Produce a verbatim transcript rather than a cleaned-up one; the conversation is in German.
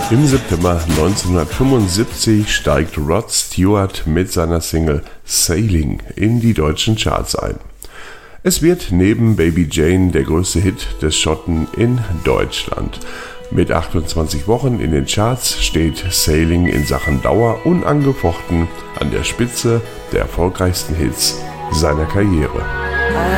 Im September neunzehnhundertfünfundsiebzig steigt Rod Stewart mit seiner Single Sailing in die deutschen Charts ein. Es wird neben Baby Jane der größte Hit des Schotten in Deutschland. Mit achtundzwanzig Wochen in den Charts steht Sailing in Sachen Dauer unangefochten an der Spitze der erfolgreichsten Hits seiner Karriere.